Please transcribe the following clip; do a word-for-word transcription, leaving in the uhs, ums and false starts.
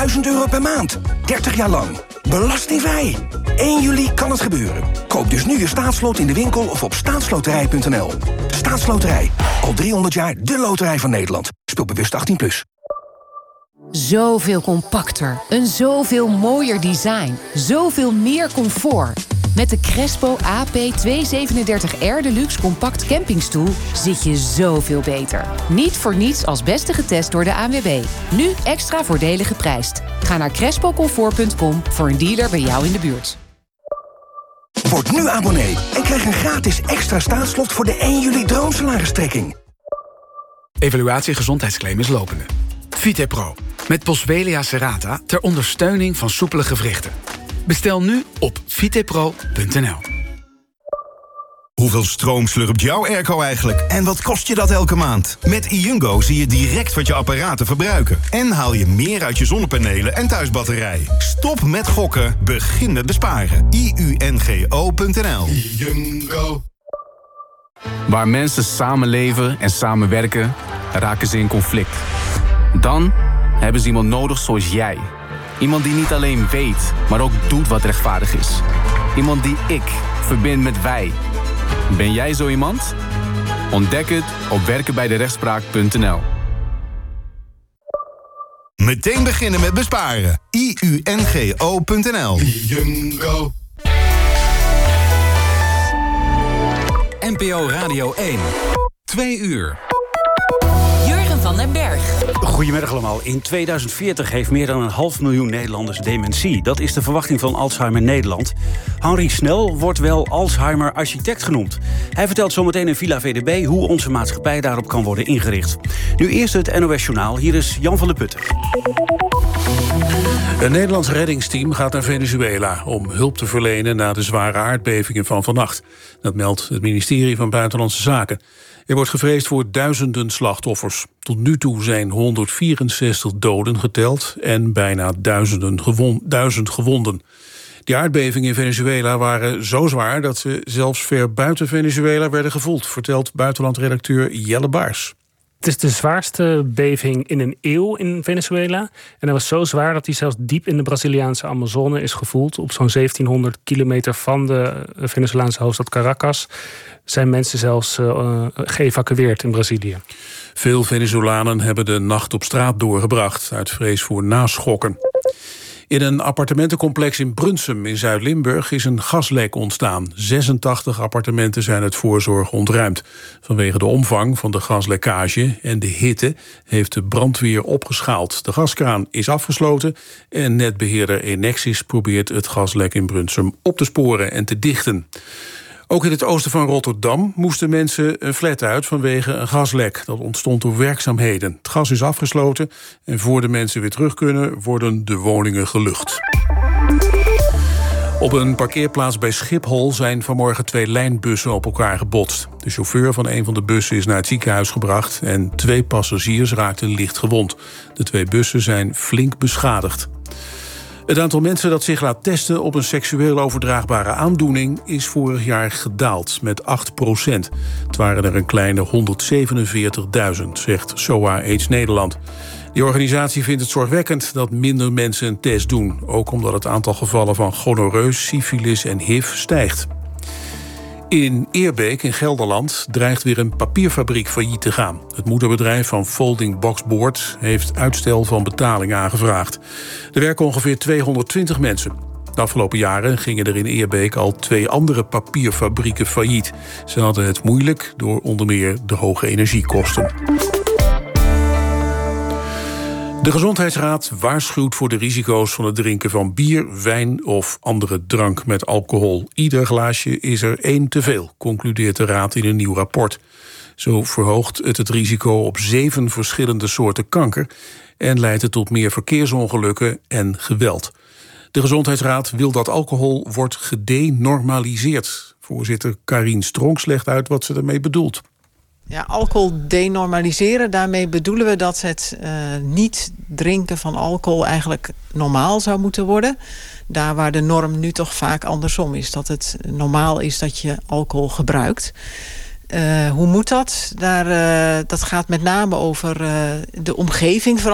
duizend euro per maand. dertig jaar lang. Belastingvrij. één juli kan het gebeuren. Koop dus nu je staatslot in de winkel of op staatsloterij punt n l. Staatsloterij. Al driehonderd jaar de loterij van Nederland. Speel bewust achttien plus. Zoveel compacter. Een zoveel mooier design. Zoveel meer comfort. Met de Crespo A P tweehonderdzevenendertig R Deluxe Compact Campingstoel zit je zoveel beter. Niet voor niets als beste getest door de A N W B. Nu extra voordelig geprijsd. Ga naar crespo comfort punt com voor een dealer bij jou in de buurt. Word nu abonnee en krijg een gratis extra staatslot voor de één juli droomsalaristrekking. Evaluatie gezondheidsclaim is lopende. Vitepro, met Boswellia serrata ter ondersteuning van soepele gewrichten. Bestel nu op vitepro punt n l. Hoeveel stroom slurpt jouw airco eigenlijk? En wat kost je dat elke maand? Met iUngo zie je direct wat je apparaten verbruiken. En haal je meer uit je zonnepanelen en thuisbatterij. Stop met gokken, begin met besparen. i u n g o punt n l. iUngo. Waar mensen samenleven en samenwerken, raken ze in conflict. Dan hebben ze iemand nodig zoals jij. Iemand die niet alleen weet, maar ook doet wat rechtvaardig is. Iemand die ik verbind met wij. Ben jij zo iemand? Ontdek het op werken bij de rechtspraak punt n l. Meteen beginnen met besparen. i u n g o punt n l. N P O Radio één. Twee uur. Van den Berg. Goedemiddag allemaal. In tweeduizend veertig heeft meer dan een half miljoen Nederlanders dementie. Dat is de verwachting van Alzheimer Nederland. Henri Snel wordt wel Alzheimer-architect genoemd. Hij vertelt zometeen in Villa V D B hoe onze maatschappij daarop kan worden ingericht. Nu eerst het N O S-journaal. Hier is Jan van der Putten. Een Nederlands reddingsteam gaat naar Venezuela om hulp te verlenen na de zware aardbevingen van vannacht. Dat meldt het ministerie van Buitenlandse Zaken. Er wordt gevreesd voor duizenden slachtoffers. Tot nu toe zijn honderdvierenzestig doden geteld en bijna duizenden gewon- duizend gewonden. Die aardbevingen in Venezuela waren zo zwaar dat ze zelfs ver buiten Venezuela werden gevoeld, vertelt buitenlandredacteur Jelle Baars. Het is de zwaarste beving in een eeuw in Venezuela. En dat was zo zwaar dat hij zelfs diep in de Braziliaanse Amazone is gevoeld. Op zo'n zeventienhonderd kilometer van de Venezolaanse hoofdstad Caracas zijn mensen zelfs uh, geëvacueerd in Brazilië. Veel Venezolanen hebben de nacht op straat doorgebracht uit vrees voor naschokken. In een appartementencomplex in Brunsum in Zuid-Limburg is een gaslek ontstaan. zesentachtig appartementen zijn uit voorzorg ontruimd. Vanwege de omvang van de gaslekkage en de hitte heeft de brandweer opgeschaald. De gaskraan is afgesloten en netbeheerder Enexis probeert het gaslek in Brunsum op te sporen en te dichten. Ook in het oosten van Rotterdam moesten mensen een flat uit vanwege een gaslek. Dat ontstond door werkzaamheden. Het gas is afgesloten en voor de mensen weer terug kunnen worden de woningen gelucht. Op een parkeerplaats bij Schiphol zijn vanmorgen twee lijnbussen op elkaar gebotst. De chauffeur van een van de bussen is naar het ziekenhuis gebracht en twee passagiers raakten licht gewond. De twee bussen zijn flink beschadigd. Het aantal mensen dat zich laat testen op een seksueel overdraagbare aandoening is vorig jaar gedaald met acht procent. Het waren er een kleine honderdzevenenveertigduizend, zegt S O A AIDS Nederland. Die organisatie vindt het zorgwekkend dat minder mensen een test doen. Ook omdat het aantal gevallen van gonorreu, syfilis en H I V stijgt. In Eerbeek in Gelderland dreigt weer een papierfabriek failliet te gaan. Het moederbedrijf van Folding Box Board heeft uitstel van betaling aangevraagd. Er werken ongeveer tweehonderdtwintig mensen. De afgelopen jaren gingen er in Eerbeek al twee andere papierfabrieken failliet. Ze hadden het moeilijk door onder meer de hoge energiekosten. De Gezondheidsraad waarschuwt voor de risico's van het drinken van bier, wijn of andere drank met alcohol. Ieder glaasje is er één te veel, concludeert de Raad in een nieuw rapport. Zo verhoogt het het risico op zeven verschillende soorten kanker en leidt het tot meer verkeersongelukken en geweld. De Gezondheidsraad wil dat alcohol wordt gedenormaliseerd. Voorzitter Karien Stronk legt uit wat ze ermee bedoelt. Ja, alcohol denormaliseren, daarmee bedoelen we dat het uh, niet drinken van alcohol eigenlijk normaal zou moeten worden. Daar waar de norm nu toch vaak andersom is. Dat het normaal is dat je alcohol gebruikt. Uh, hoe moet dat? Daar, uh, dat gaat met name over uh, de omgeving.